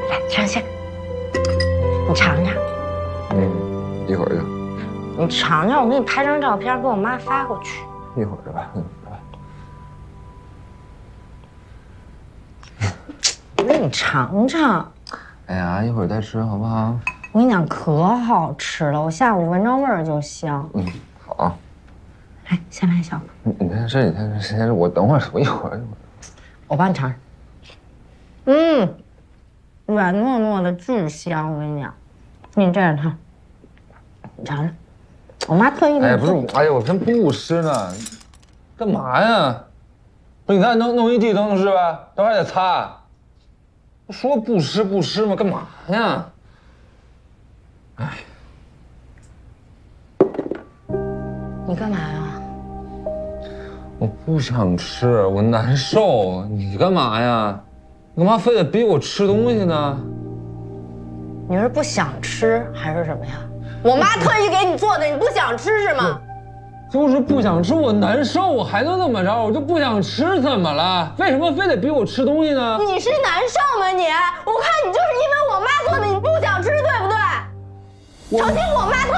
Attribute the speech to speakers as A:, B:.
A: 来，尝下，你尝尝。
B: 一会儿就。
A: 你尝尝，我给你拍张照片，给我妈发过去。
B: 一会儿吧，
A: 我给你尝尝。
B: 哎呀，一会儿再吃好不好？
A: 我跟你讲，可好吃了，我下午闻着味儿就香。
B: 好。
A: 来，先来一小口。
B: 你先，我等会儿，我一会儿。
A: 我帮你尝尝。软糯糯的，巨香。我跟你讲，你这样看，你尝尝。我妈特意。
B: 哎，不是，哎呀，我先不吃呢，干嘛呀？不是你再弄一地灯是吧？等会儿还得擦。说不吃不吃嘛，干嘛呀？哎，
A: 你干嘛呀？
B: 我不想吃，我难受。你干嘛呀？你干嘛非得逼我吃东西呢？
A: 你是不想吃还是什么呀？我妈特意给你做的，你不想吃是吗？
B: 就是不想吃，我难受，我还能怎么着？我就不想吃，怎么了？为什么非得逼我吃东西呢？
A: 你是难受吗你？我看你就是因为我妈做的，你不想吃，对不对？成心我妈